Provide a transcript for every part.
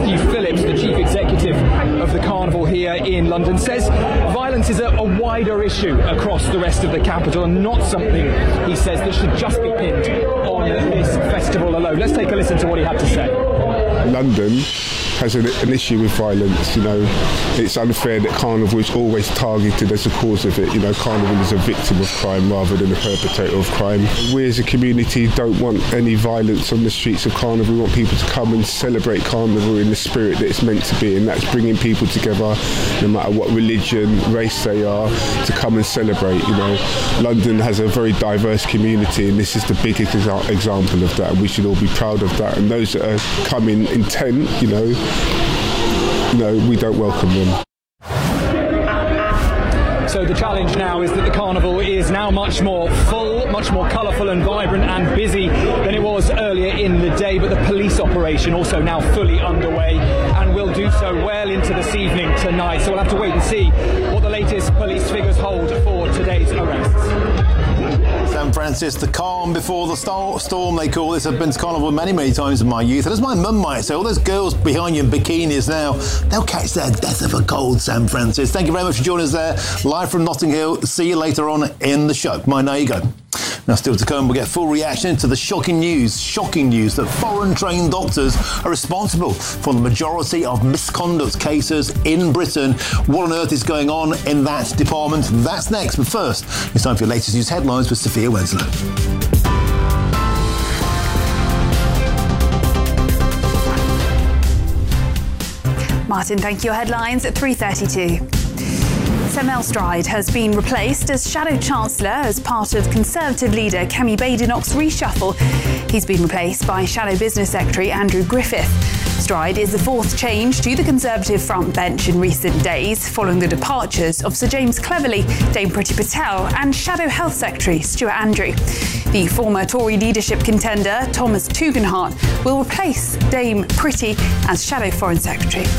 Matthew Phillips, the chief executive of the Carnival here in London, says violence is a wider issue across the rest of the capital and not something, he says, that should just be pinned on this festival alone. Let's take a listen to what he had to say. London has an issue with violence. You know, it's unfair that Carnival is always targeted as a cause of it. You know, Carnival is a victim of crime rather than a perpetrator of crime. We as a community don't want any violence on the streets of Carnival. We want people to come and celebrate Carnival in the spirit that it's meant to be, and that's bringing people together, no matter what religion, race they are, to come and celebrate. You know, London has a very diverse community, and this is the biggest example of that, and we should all be proud of that. And those that are coming intent, you know, we don't welcome them. So the challenge now is that the Carnival is now much more full, much more colourful and vibrant and busy than it was earlier in the day, but the police operation also now fully underway and will do so well into this evening tonight. So we'll have to wait and see what the latest police figures hold for today's arrests. St Francis, the calm before the storm, they call this. I've been to Carnival many times in my youth, and as my mum might say, all those girls behind you in bikinis now, they'll catch their death of a cold, St Francis. Thank you very much for joining us there, live from Notting Hill. See you later on in the show. There you go. Now, still to come, we'll get full reaction to the shocking news that foreign-trained doctors are responsible for the majority of misconduct cases in Britain. What on earth is going on in that department? That's next, but first, it's time for your latest news headlines with Sophia Wenslow. Martin, thank you. Your headlines at 3:32. Semel Stride has been replaced as Shadow Chancellor as part of Conservative leader Kemi Badenoch's reshuffle. He's been replaced by Shadow Business Secretary Andrew Griffith. Stride is the fourth change to the Conservative front bench in recent days, following the departures of Sir James Cleverly, Dame Priti Patel and Shadow Health Secretary Stuart Andrew. The former Tory leadership contender Thomas Tugendhat will replace Dame Priti as Shadow Foreign Secretary.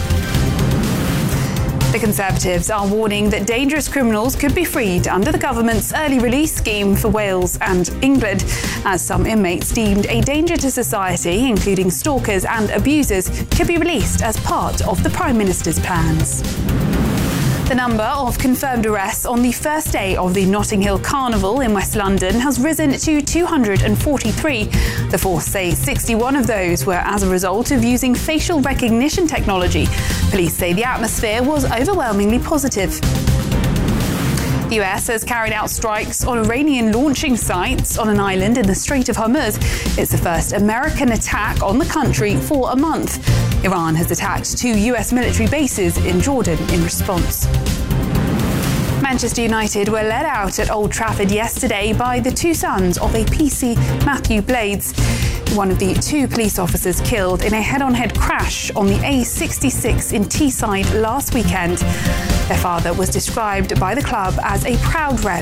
The Conservatives are warning that dangerous criminals could be freed under the government's early release scheme for Wales and England, as some inmates deemed a danger to society, including stalkers and abusers, could be released as part of the Prime Minister's plans. The number of confirmed arrests on the first day of the Notting Hill Carnival in West London has risen to 243. The force say 61 of those were as a result of using facial recognition technology. Police say the atmosphere was overwhelmingly positive. The US has carried out strikes on Iranian launching sites on an island in the Strait of Hormuz. It's the first American attack on the country for a month. Iran has attacked 2 US military bases in Jordan in response. Manchester United were led out at Old Trafford yesterday by the two sons of a PC, Matthew Blades, one of the 2 police officers killed in a head-on-head crash on the A66 in Teesside last weekend. Their father was described by the club as a proud Red.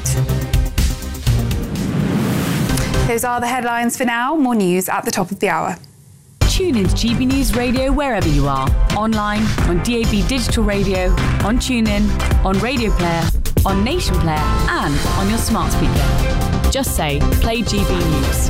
Those are the headlines for now. More news at the top of the hour. Tune into GB News Radio wherever you are. Online, on DAB Digital Radio, on TuneIn, on Radio Player, on Nation Player and on your smart speaker. Just say, play GB News.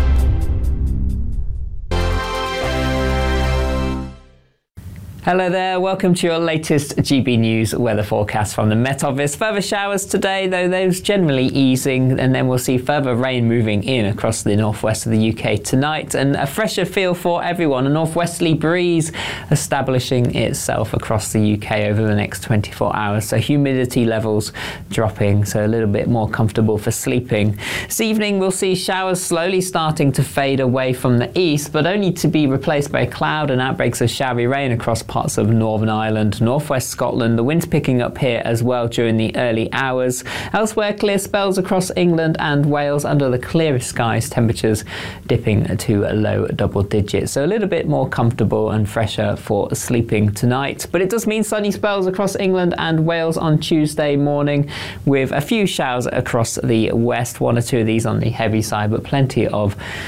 Hello there, welcome to your latest GB News weather forecast from the Met Office. Further showers today, though those generally easing, and then we'll see further rain moving in across the northwest of the UK tonight, and a fresher feel for everyone. A northwesterly breeze establishing itself across the UK over the next 24 hours, so humidity levels dropping, so a little bit more comfortable for sleeping. This evening we'll see showers slowly starting to fade away from the east, but only to be replaced by cloud and outbreaks of showery rain across parts of Northern Ireland, northwest Scotland. The wind's picking up here as well during the early hours. Elsewhere, clear spells across England and Wales under the clearest skies, temperatures dipping to low double digits. So a little bit more comfortable and fresher for sleeping tonight. But it does mean sunny spells across England and Wales on Tuesday morning, with a few showers across the west, 1 or 2 of these on the heavy side, but plenty of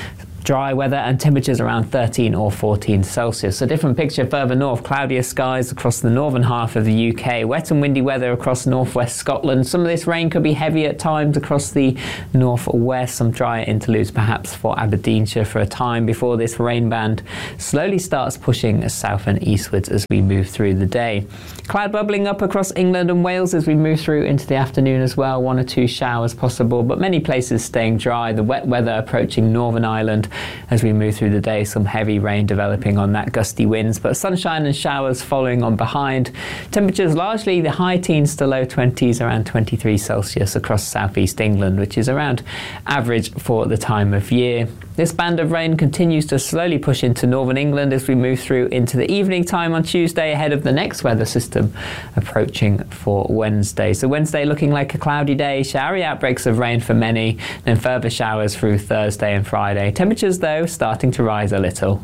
dry weather and temperatures around 13 or 14 Celsius. A different picture further north, cloudier skies across the northern half of the UK, wet and windy weather across northwest Scotland. Some of this rain could be heavy at times across the northwest, some drier interludes perhaps for Aberdeenshire for a time before this rain band slowly starts pushing south and eastwards as we move through the day. Cloud bubbling up across England and Wales as we move through into the afternoon as well. 1 or 2 showers possible, but many places staying dry. The wet weather approaching Northern Ireland as we move through the day. Some heavy rain developing on that, gusty winds, but sunshine and showers following on behind. Temperatures largely the high teens to low 20s, around 23 Celsius across southeast England, which is around average for the time of year. This band of rain continues to slowly push into northern England as we move through into the evening time on Tuesday ahead of the next weather system approaching for Wednesday. So Wednesday looking like a cloudy day, showery outbreaks of rain for many, then further showers through Thursday and Friday. Temperatures though starting to rise a little.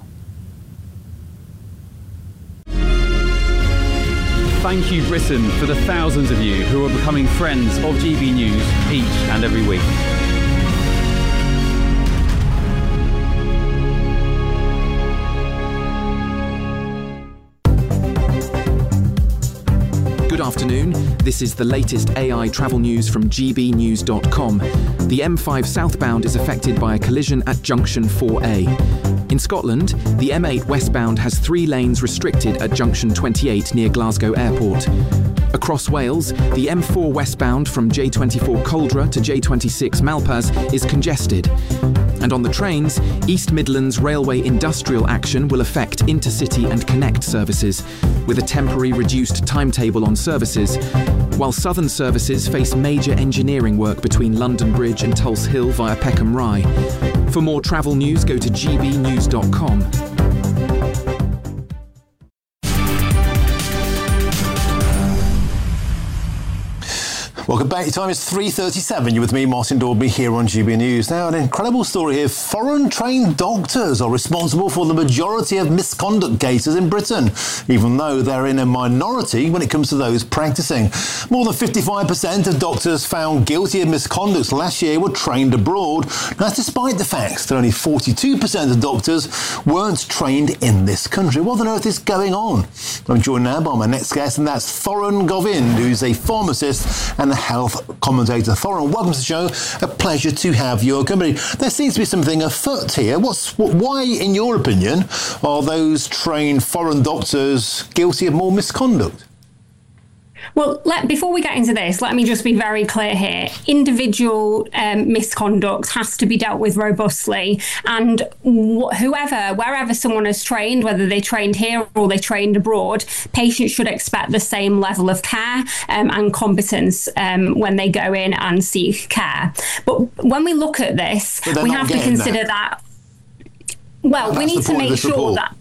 Thank you, Britain, for the thousands of you who are becoming friends of GB News each and every week. Good afternoon. This is the latest AI travel news from gbnews.com. The M5 southbound is affected by a collision at junction 4A. In Scotland, the M8 westbound has 3 lanes restricted at junction 28 near Glasgow Airport. Across Wales, the M4 westbound from J24 Coldra to J26 Malpas is congested. And on the trains, East Midlands Railway industrial action will affect intercity and connect services, with a temporary reduced timetable on services, while southern services face major engineering work between London Bridge and Tulse Hill via Peckham Rye. For more travel news, go to gbnews.com. Welcome back. Your time is 3:37. You're with me, Martin Daubney, here on GB News. Now, an incredible story here. Foreign-trained doctors are responsible for the majority of misconduct cases in Britain, even though they're in a minority when it comes to those practicing. More than 55% of doctors found guilty of misconduct last year were trained abroad. That's despite the fact that only 42% of doctors weren't trained in this country. What on earth is going on? I'm joined now by my next guest, and that's Thoron Govind, who's a pharmacist and health commentator. Thoron, welcome to the show. A pleasure to have your company. There seems to be something afoot here. Why, in your opinion, are those trained foreign doctors guilty of more misconduct? Well, before we get into this, let me just be very clear here. Individual misconduct has to be dealt with robustly, and wherever someone is trained, whether they trained here or they trained abroad, patients should expect the same level of care and competence when they go in and seek care. But when we look at this, we have to consider that. Well, we need to make sure that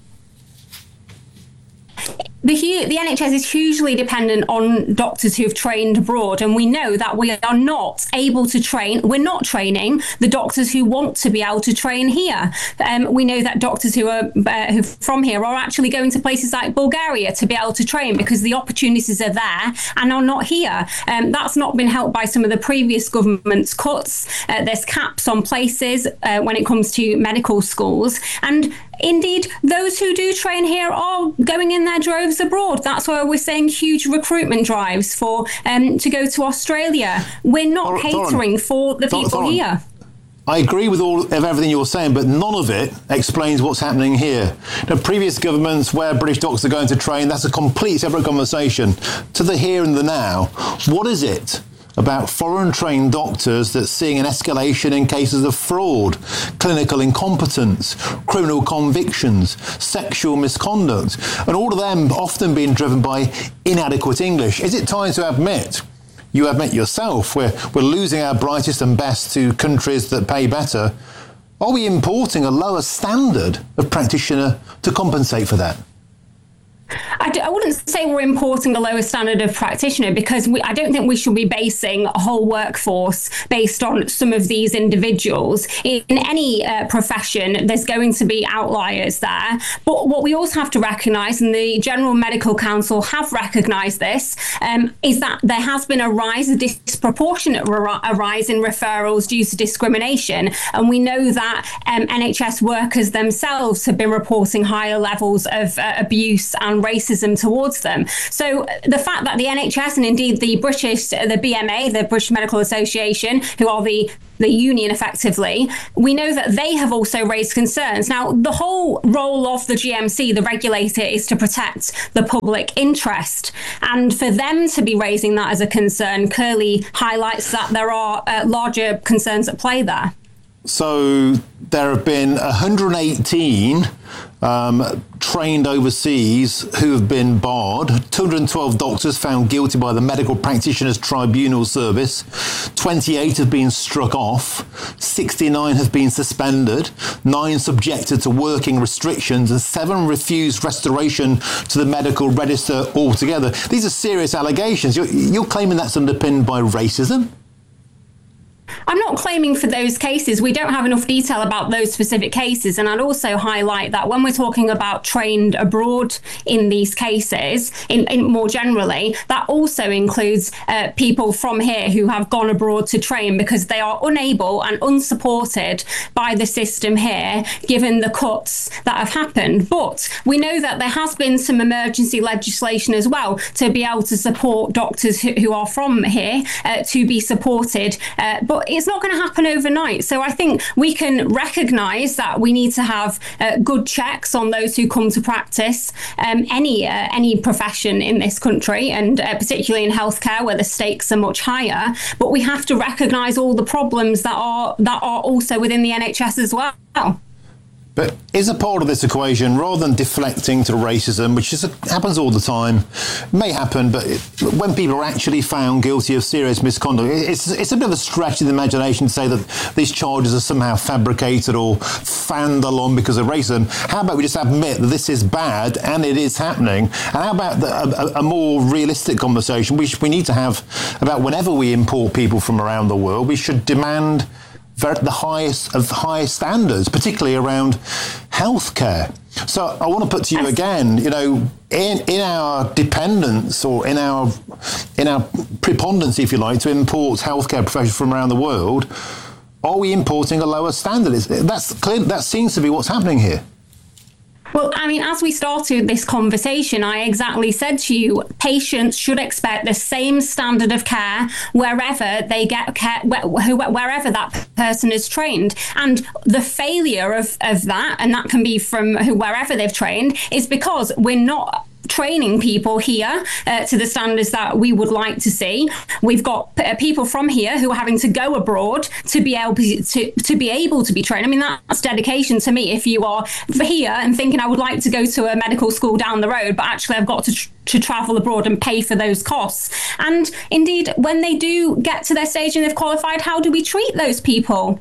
the NHS is hugely dependent on doctors who have trained abroad, and we know that we are not able to train. We're not training the doctors who want to be able to train here. We know that doctors who are from here are actually going to places like Bulgaria to be able to train because the opportunities are there and are not here. That's not been helped by some of the previous government's cuts. There's caps on places when it comes to medical schools, and indeed, those who do train here are going in their droves abroad. That's why we're seeing huge recruitment drives for to go to Australia. We're not catering for the people here. I agree with all of everything you're saying, but none of it explains what's happening here. Now, previous governments where British doctors are going to train, that's a complete separate conversation. To the here and the now, what is it about foreign-trained doctors that's seeing an escalation in cases of fraud, clinical incompetence, criminal convictions, sexual misconduct, and all of them often being driven by inadequate English? Is it time to admit, you admit yourself, we're losing our brightest and best to countries that pay better? Are we importing a lower standard of practitioner to compensate for that? I I wouldn't say we're importing a lower standard of practitioner, because I don't think we should be basing a whole workforce based on some of these individuals. In any profession, there's going to be outliers there. But what we also have to recognise, and the General Medical Council have recognised this, is that there has been a disproportionate rise in referrals due to discrimination. And we know that NHS workers themselves have been reporting higher levels of abuse and racism towards them. So the fact that the NHS and indeed the BMA, the British Medical Association, who are the union effectively, we know that they have also raised concerns. Now, the whole role of the GMC, the regulator, is to protect the public interest. And for them to be raising that as a concern clearly highlights that there are larger concerns at play there. So there have been 118 trained overseas who have been barred, 212 doctors found guilty by the Medical Practitioners Tribunal Service, 28 have been struck off, 69 have been suspended, 9 subjected to working restrictions, and 7 refused restoration to the medical register altogether. These are serious allegations. You're claiming that's underpinned by racism? I'm not claiming for those cases. We don't have enough detail about those specific cases. And I'd also highlight that when we're talking about trained abroad in these cases, in more generally, that also includes people from here who have gone abroad to train because they are unable and unsupported by the system here, given the cuts that have happened. But we know that there has been some emergency legislation as well to be able to support doctors who are from here to be supported. But it's not going to happen overnight. So I think we can recognise that we need to have good checks on those who come to practice any profession in this country, and particularly in healthcare where the stakes are much higher. But we have to recognise all the problems that are also within the NHS as well. But is a part of this equation, rather than deflecting to racism, which happens all the time, may happen, but when people are actually found guilty of serious misconduct, it's a bit of a stretch in the imagination to say that these charges are somehow fabricated or fanned along because of racism. How about we just admit that this is bad and it is happening? And how about a more realistic conversation we need to have about whenever we import people from around the world, we should demand the highest of highest standards, particularly around healthcare. So I want to put to you again, in our dependence or in our preponderance, if you like, to import healthcare professionals from around the world, are we importing a lower standard? That's clear. That seems to be what's happening here. Well, I mean, as we started this conversation, I exactly said to you, patients should expect the same standard of care wherever they get care, wherever that person is trained. And the failure of that, and that can be from wherever they've trained, is because we're not training people here to the standards that we would like to see. We've got people from here who are having to go abroad to be able to be trained. I mean, that's dedication to me. If you are here and thinking I would like to go to a medical school down the road, but actually I've got to travel abroad and pay for those costs. And indeed, when they do get to their stage and they've qualified, how do we treat those people?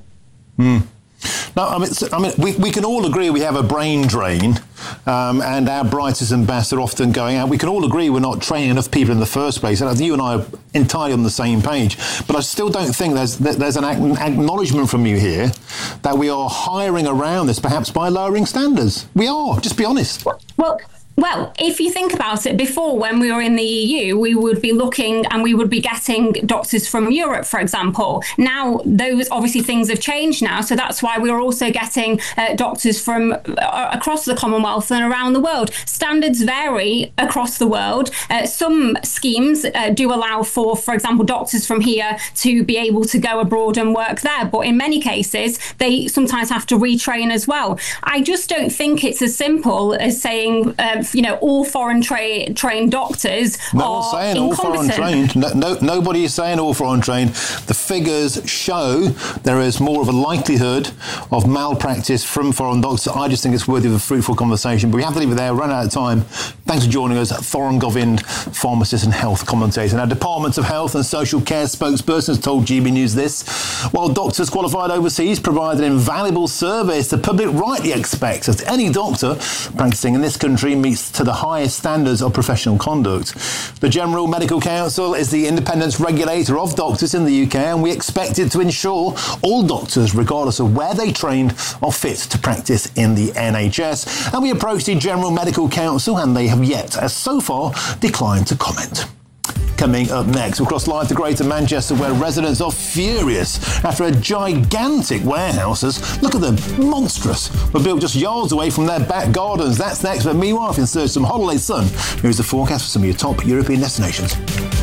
No, I mean, we can all agree we have a brain drain, and our brightest and best are often going out. We can all agree we're not training enough people in the first place, and you and I are entirely on the same page. But I still don't think there's an acknowledgement from you here that we are hiring around this, perhaps by lowering standards. We are. Just be honest. Well, if you think about it, before, when we were in the EU, we would be looking and we would be getting doctors from Europe, for example. Now, those obviously things have changed now. So that's why we're also getting doctors from across the Commonwealth and around the world. Standards vary across the world. Some schemes do allow for example, doctors from here to be able to go abroad and work there. But in many cases, they sometimes have to retrain as well. I just don't think it's as simple as saying, all foreign trained doctors are saying all foreign trained. Nobody is saying all foreign trained. The figures show there is more of a likelihood of malpractice from foreign doctors. I just think it's worthy of a fruitful conversation. But we have to leave it there. Run out of time. Thanks for joining us. Thoron Govind, pharmacist and health commentator. Now, Department of Health and Social Care spokesperson has told GB News this. While doctors qualified overseas provide an invaluable service, the public rightly expects that any doctor practicing in this country meets race to the highest standards of professional conduct. The General Medical Council is the independent regulator of doctors in the UK, and we expect it to ensure all doctors, regardless of where they trained, are fit to practice in the NHS. And we approached the General Medical Council, and they have yet, as so far, declined to comment. Coming up next, we'll cross live to Greater Manchester, where residents are furious after a gigantic warehouses, look at them, monstrous, were built just yards away from their back gardens. That's next, but meanwhile, if in search of some holiday sun, here's the forecast for some of your top European destinations.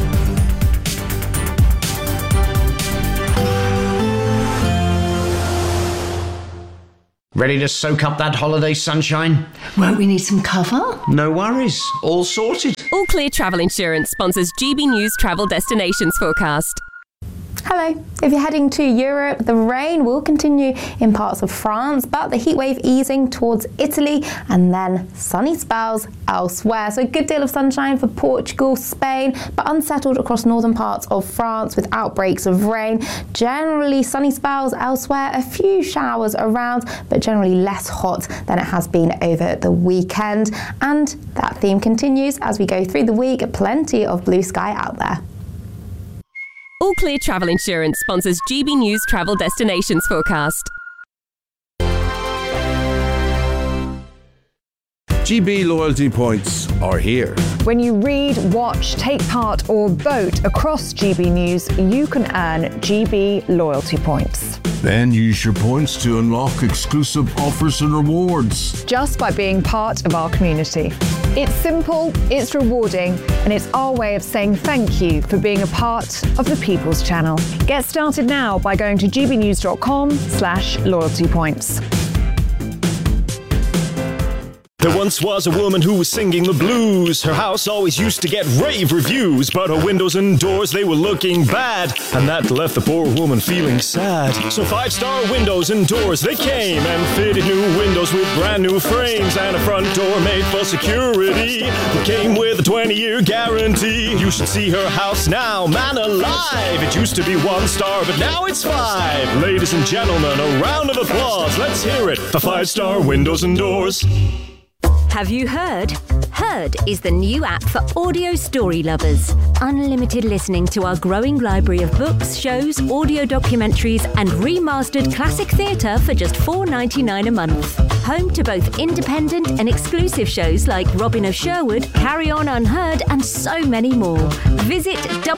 Ready to soak up that holiday sunshine? Won't we need some cover? No worries, all sorted. All Clear Travel Insurance sponsors GB News Travel Destinations Forecast. Hello. If you're heading to Europe, the rain will continue in parts of France, but the heatwave easing towards Italy and then sunny spells elsewhere. So a good deal of sunshine for Portugal, Spain, but unsettled across northern parts of France with outbreaks of rain. Generally sunny spells elsewhere, a few showers around, but generally less hot than it has been over the weekend. And that theme continues as we go through the week. Plenty of blue sky out there. All Clear Travel Insurance sponsors GB News Travel Destinations Forecast. GB loyalty points are here. When you read, watch, take part or vote across GB News, you can earn GB loyalty points. Then use your points to unlock exclusive offers and rewards. Just by being part of our community. It's simple, it's rewarding, and it's our way of saying thank you for being a part of the People's Channel. Get started now by going to gbnews.com/loyalty points. There once was a woman who was singing the blues. Her house always used to get rave reviews, but her windows and doors, they were looking bad, and that left the poor woman feeling sad. So 5-star windows and doors, they came and fitted new windows with brand new frames and a front door made for security. It came with a 20-year guarantee. You should see her house now, man alive. It used to be 1 star, but now it's 5. Ladies and gentlemen, a round of applause. Let's hear it for 5-star windows and doors. Have you heard? Heard is the new app for audio story lovers. Unlimited listening to our growing library of books, shows, audio documentaries and remastered classic theatre for just $4.99 a month. Home to both independent and exclusive shows like Robin of Sherwood, Carry On Unheard and so many more. Visit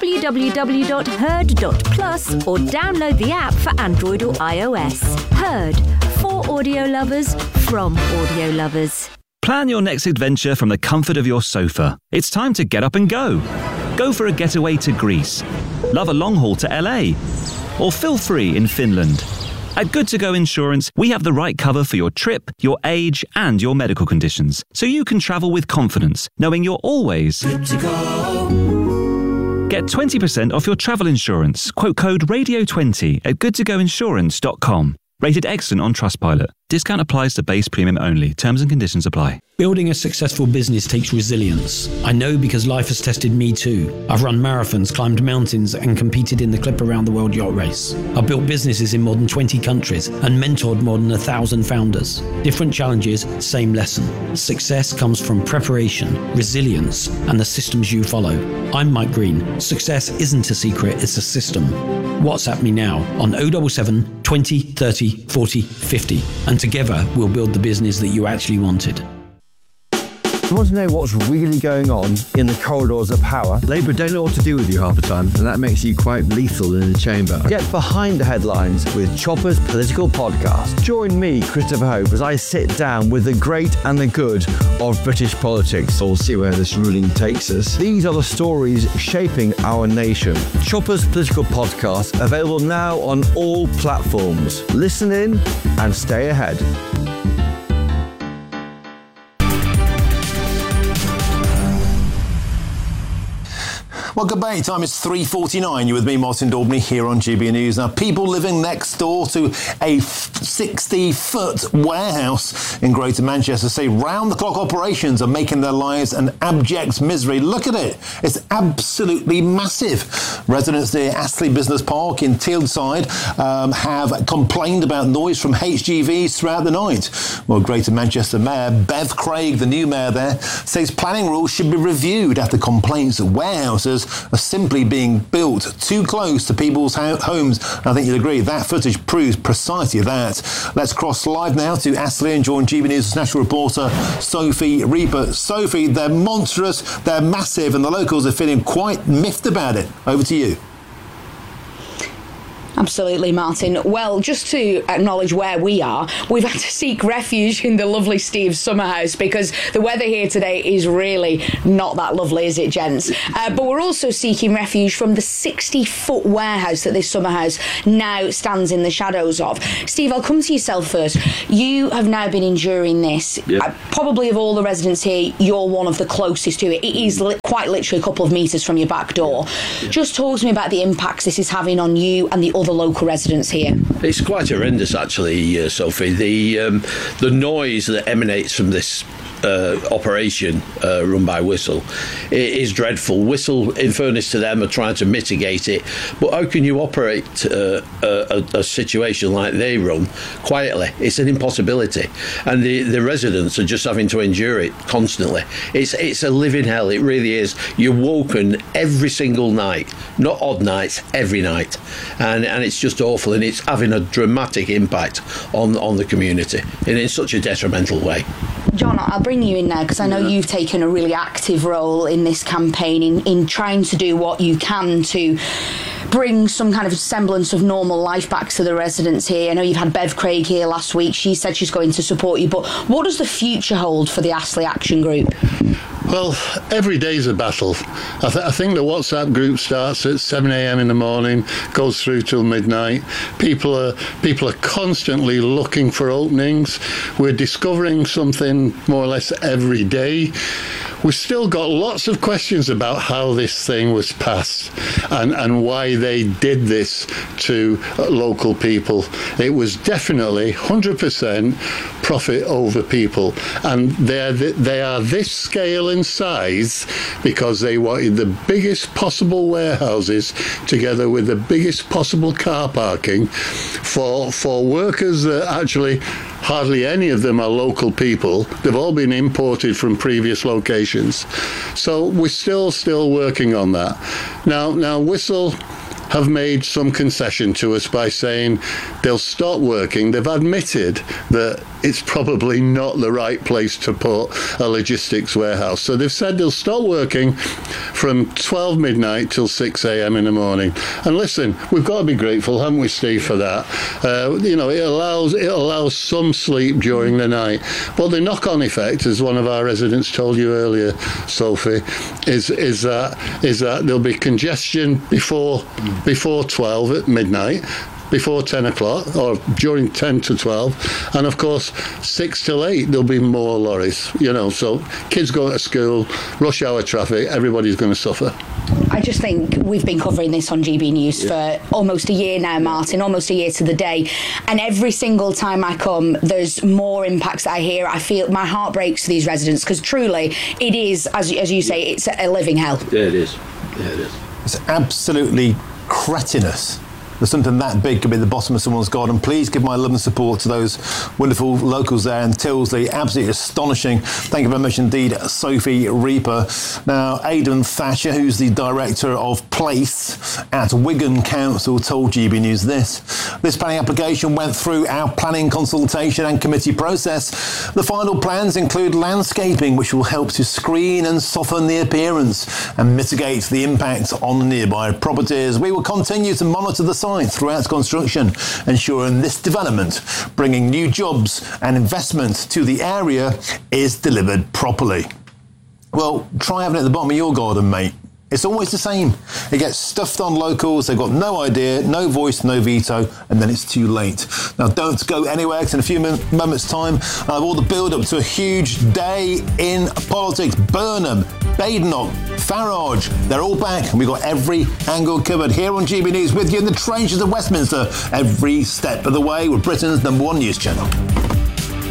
www.heard.plus or download the app for Android or iOS. Heard, for audio lovers, from audio lovers. Plan your next adventure from the comfort of your sofa. It's time to get up and go. Go for a getaway to Greece. Love a long haul to LA. Or feel free in Finland. At Good To Go Insurance, we have the right cover for your trip, your age, and your medical conditions, so you can travel with confidence, knowing you're always good to go. Get 20% off your travel insurance. Quote code RADIO20 at goodtogoinsurance.com. Rated excellent on Trustpilot. Discount applies to base premium only. Terms and conditions apply. Building a successful business takes resilience. I know because life has tested me too. I've run marathons, climbed mountains, and competed in the Clip Around the World Yacht Race. I've built businesses in more than 20 countries and mentored more than 1,000 founders. Different challenges, same lesson. Success comes from preparation, resilience, and the systems you follow. I'm Mike Green. Success isn't a secret, it's a system. WhatsApp me now on 077 20 30 40 50, and together we'll build the business that you actually wanted. You want to know what's really going on in the corridors of power? Labour don't know what to do with you half the time, and that makes you quite lethal in the chamber. Get behind the headlines with Chopper's Political Podcast. Join me, Christopher Hope, as I sit down with the great and the good of British politics. We'll see where this ruling takes us. These are the stories shaping our nation. Chopper's Political Podcast, available now on all platforms. Listen in and stay ahead. Well, good day. Time is 3:49. You're with me, Martin Daubney, here on GB News. Now, people living next door to a 60-foot warehouse in Greater Manchester say round-the-clock operations are making their lives an abject misery. Look at it. It's absolutely massive. Residents near Astley Business Park in Tealdside have complained about noise from HGVs throughout the night. Well, Greater Manchester Mayor Bev Craig, the new mayor there, says planning rules should be reviewed after complaints that warehouses are simply being built too close to people's homes. I think you'll agree that footage proves precisely that. Let's cross live now to Astley and join GB News national reporter Sophie Reaper. Sophie, they're monstrous, they're massive, and the locals are feeling quite miffed about it. Over to you. Absolutely, Martin. Well, just to acknowledge where we are, we've had to seek refuge in the lovely Steve's summer house because the weather here today is really not that lovely, is it, gents? But we're also seeking refuge from the 60-foot warehouse that this summer house now stands in the shadows of. Steve, I'll come to yourself first. You have now been enduring this. Yep. Probably of all the residents here, you're one of the closest to it. It is quite literally a couple of metres from your back door. Yep. Just talk to me about the impacts this is having on you and the other local residents here. It's quite horrendous, actually, Sophie. The noise that emanates from this operation run by Whistle is dreadful. Whistle, in fairness to them, are trying to mitigate it, but how can you operate a situation like they run quietly? It's an impossibility, and the residents are just having to endure it constantly. It's a living hell. It really is. You're woken every single night, not odd nights, every night, and it's just awful, and it's having a dramatic impact on the community in such a detrimental way. John, I'll bring you in now because I know you've taken a really active role in this campaign in trying to do what you can to bring some kind of semblance of normal life back to the residents here. I know you've had Bev Craig here last week. She said she's going to support you, but what does the future hold for the Astley Action Group? Well, every day's a battle. I think the WhatsApp group starts at 7 a.m. in the morning, goes through till midnight. People are constantly looking for openings. We're discovering something more or less every day. We've still got lots of questions about how this thing was passed and why they did this to local people. It was definitely 100% profit over people, and they are this scale and size because they wanted the biggest possible warehouses together with the biggest possible car parking for workers that actually hardly any of them are local people. They've all been imported from previous locations. So we're still working on that. Now Whistle have made some concession to us by saying they'll stop working. They've admitted that it's probably not the right place to put a logistics warehouse. So they've said they'll stop working from 12 midnight till 6 a.m. in the morning. And listen, we've got to be grateful, haven't we, Steve, for that? It allows some sleep during the night. But the knock-on effect, as one of our residents told you earlier, Sophie, is that there'll be congestion before 12 at midnight, before 10 o'clock, or during 10 to 12, and of course 6 till 8 there'll be more lorries, so kids going to school, rush hour traffic, everybody's going to suffer. I just think we've been covering this on GB News for almost a year now, Martin, almost a year to the day, and every single time I come there's more impacts that I hear. I feel my heart breaks for these residents because truly it is, as you say, it's a living hell. Yeah, it is. It's absolutely cretinous that something that big could be at the bottom of someone's garden. Please give my love and support to those wonderful locals there in Tilsley. Absolutely astonishing. Thank you very much indeed, Sophie Reaper. Now, Aidan Thatcher, who's the Director of Place at Wigan Council, told GB News this. This planning application went through our planning consultation and committee process. The final plans include landscaping, which will help to screen and soften the appearance and mitigate the impact on nearby properties. We will continue to monitor the site throughout construction, ensuring this development, bringing new jobs and investment to the area, is delivered properly. Well, try having it at the bottom of your garden, mate. It's always the same. It gets stuffed on locals, they've got no idea, no voice, no veto, and then it's too late. Now don't go anywhere, because in a few moments' time, I have all the build-up to a huge day in politics. Burnham, Badenoch, Farage, they're all back, and we've got every angle covered here on GB News with you in the trenches of Westminster, every step of the way with Britain's #1 news channel.